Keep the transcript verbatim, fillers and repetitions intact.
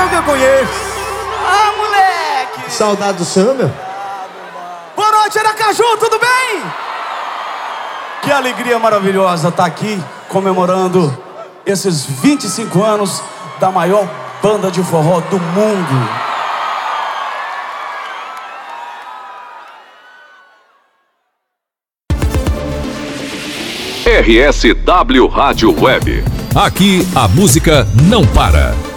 Aracaju que eu conheço. Ah, moleque! Saudade do senhor, meu? Boa noite, Aracaju, tudo bem? Que alegria maravilhosa estar aqui comemorando esses vinte e cinco anos da maior banda de forró do mundo. R S W Rádio Web. Aqui a música não para.